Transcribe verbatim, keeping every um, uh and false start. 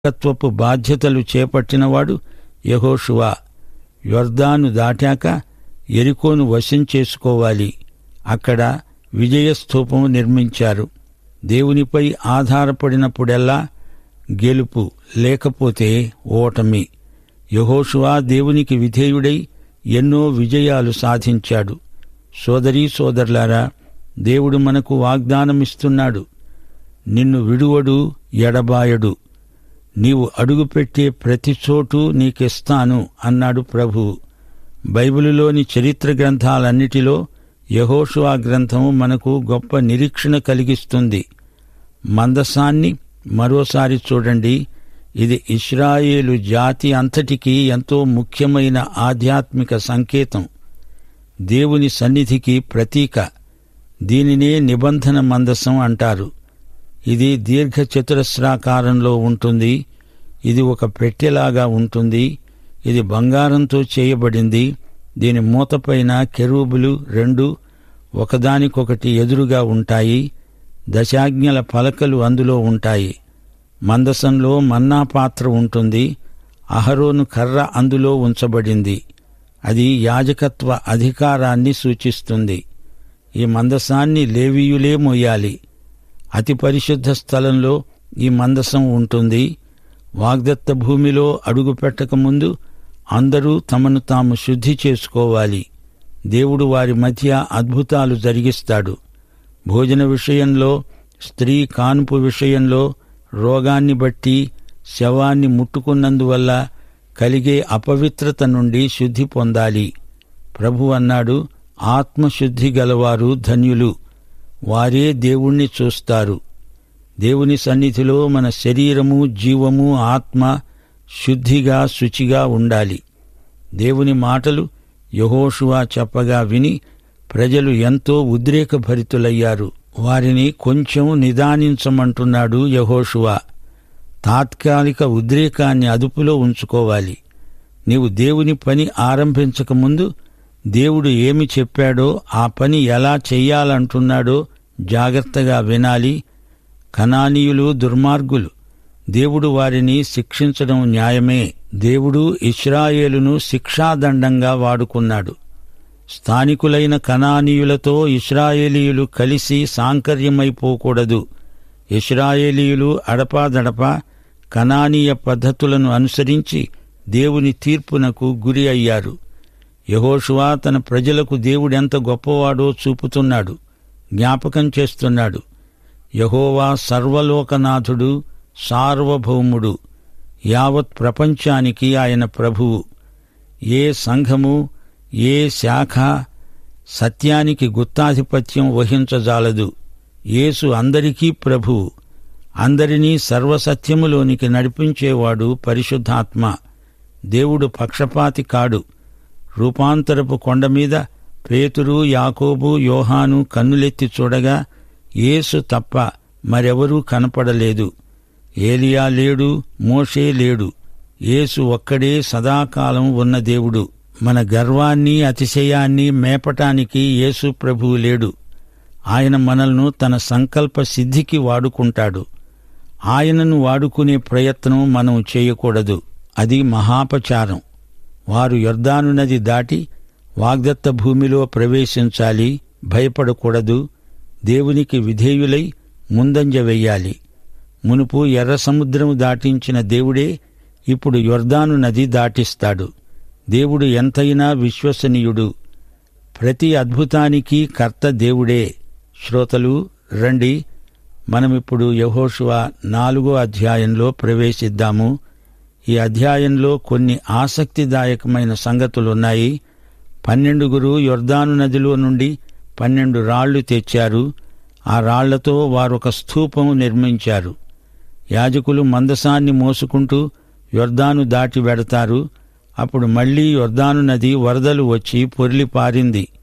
నాయకత్వపు బాధ్యతలు చేపట్టినవాడు యెహోషువ. యొర్దాను దాటాక యెరికోను వశం చేసుకోవాలి. అక్కడ విజయస్తూపం నిర్మించారు. దేవునిపై ఆధారపడినప్పుడెల్లా గెలుపు, లేకపోతే ఓటమి. యెహోషువ దేవునికి విధేయుడై ఎన్నో విజయాలు సాధించాడు. సోదరీ సోదరులారా, దేవుడు మనకు వాగ్దానమిస్తున్నాడు. నిన్ను విడువడు, ఎడబాయడు. నీవు అడుగుపెట్టే ప్రతి చోటు నీకిస్తాను అన్నాడు ప్రభువు. బైబిలులోని చరిత్ర గ్రంథాలన్నిటిలో యెహోషువ గ్రంథం మనకు గొప్ప నిరీక్షణ కలిగిస్తుంది. మందసాన్ని మరోసారి చూడండి. ఇది ఇశ్రాయేలు జాతి అంతటికీ ఎంతో ముఖ్యమైన ఆధ్యాత్మిక సంకేతం, దేవుని సన్నిధికి ప్రతీక. దీనినే నిబంధన మందసం అంటారు. ఇది దీర్ఘచతురస్రాకారంలో ఉంటుంది. ఇది ఒక పెట్టెలాగా ఉంటుంది. ఇది బంగారంతో చేయబడింది. దీని మూతపైన కెరూబులు రెండు ఒకదానికొకటి ఎదురుగా ఉంటాయి. దశాజ్ఞల పలకలు అందులో ఉంటాయి. మందసంలో మన్నా పాత్ర ఉంటుంది. అహరోను కర్ర అందులో ఉంచబడింది. అది యాజకత్వ అధికారాన్ని సూచిస్తుంది. ఈ మందసాన్ని లేవీయులే మోయాలి. అతి పరిశుద్ధ స్థలంలో ఈ మందసం ఉంటుంది. వాగ్దత్త భూమిలో అడుగుపెట్టకముందు అందరూ తమను తాము శుద్ధి చేసుకోవాలి. దేవుడు వారి మధ్య అద్భుతాలు జరిగిస్తాడు. భోజన విషయంలో, స్త్రీ కాన్పు విషయంలో, రోగాన్ని బట్టి, శవాన్ని ముట్టుకున్నందువల్ల కలిగే అపవిత్రత నుండి శుద్ధి పొందాలి. ప్రభు అన్నాడు, ఆత్మశుద్ధి గలవారు ధన్యులు, వారే దేవుణ్ణి చూస్తారు. దేవుని సన్నిధిలో మన శరీరము, జీవము, ఆత్మ శుద్ధిగా, శుచిగా ఉండాలి. దేవుని మాటలు యెహోషువ చెప్పగా విని ప్రజలు ఎంతో ఉద్రేకభరితులయ్యారు. వారిని కొంచెం నిదానించమంటున్నాడు యెహోషువ. తాత్కాలిక ఉద్రేకాన్ని అదుపులో ఉంచుకోవాలి. నీవు దేవుని పని ఆరంభించకముందు దేవుడు ఏమి చెప్పాడో, ఆ పని ఎలా చెయ్యాలంటున్నాడో జాగ్రత్తగా వినాలి. కనానీయులు దుర్మార్గులు. దేవుడు వారిని శిక్షించడం న్యాయమే. దేవుడు ఇశ్రాయేలును శిక్షాదండంగా వాడుకున్నాడు. స్థానికులైన కనానీయులతో ఇశ్రాయేలీయులు కలిసి సాంకర్యమైపోకూడదు. ఇశ్రాయేలీయులు అడపాదడపా కనానీయ పద్ధతులను అనుసరించి దేవుని తీర్పునకు గురి అయ్యారు. యెహోషువ తన ప్రజలకు దేవుడెంత గొప్పవాడో చూపుతున్నాడు, జ్ఞాపకం చేస్తున్నాడు. యెహోవా సర్వలోకనాథుడు, సార్వభౌముడు. యావత్ ప్రపంచానికి ఆయన ప్రభువు. ఏ సంఘము, ఏ శాఖ సత్యానికి గుత్తాధిపత్యం వహించజాలదు. యేసు అందరికీ ప్రభువు. అందరినీ సర్వసత్యములోనికి నడిపించేవాడు పరిశుద్ధాత్మ. దేవుడు పక్షపాతి కాడు. రూపాంతరపు కొండమీద పేతురు, యాకోబు, యోహాను కన్నులెత్తి చూడగా యేసు తప్ప మరెవరూ కనపడలేదు. ఏలియా లేడు, మోషే లేడు. యేసు ఒక్కడే సదాకాలం ఉన్న దేవుడు. మన గర్వాన్ని, అతిశయాన్ని మేపటానికి యేసు ప్రభువు లేడు. ఆయన మనల్ని తన సంకల్ప సిద్ధికి వాడుకుంటాడు. ఆయనను వాడుకునే ప్రయత్నం మనం చేయకూడదు. అది మహాపచారం. వారు యొర్దాను నది దాటి వాగ్దత్త భూమిలో ప్రవేశించాలి. భయపడకూడదు. దేవునికి విధేయులై ముందంజ వెయ్యాలి. మునుపు ఎర్ర సముద్రం దాటించిన దేవుడే ఇప్పుడు యొర్దాను నది దాటిస్తాడు. దేవుడు ఎంతైనా విశ్వసనీయుడు. ప్రతి అద్భుతానికి కర్త దేవుడే. శ్రోతలు రండి, మనమిప్పుడు యెహోషువ నాలుగో అధ్యాయంలో ప్రవేశిద్దాము. ఈ అధ్యాయంలో కొన్ని ఆసక్తిదాయకమైన సంగతులున్నాయి. పన్నెండుగురు యొర్దాను నదిలో నుండి పన్నెండు రాళ్లు తెచ్చారు. ఆ రాళ్లతో వారొక స్తూపం నిర్మించారు. యాజకులు మందసాన్ని మోసుకుంటూ యొర్దాను దాటి వెడతారు. అప్పుడు మళ్లీ యొర్దాను నది వరదలు వచ్చి పొర్లి పారింది.